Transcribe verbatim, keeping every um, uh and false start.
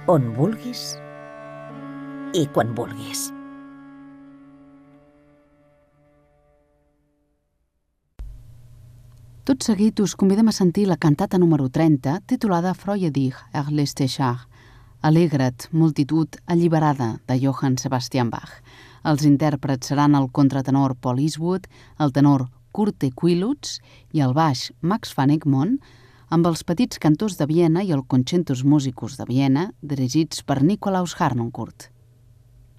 on vulguis i quan vulguis. Tot seguit us convidem a sentir la cantata número trenta, titulada Freude dich, erlöste Schar. Alegra't, multitud alliberada, de Johann Sebastian Bach. Els intèrprets seran el contratenor Paul Eastwood, el tenor Kurt Quilutz i el baix Max van Egmond, amb els petits cantors de Viena i el Concertus Musicus de Viena, dirigits per Nikolaus Harnoncourt.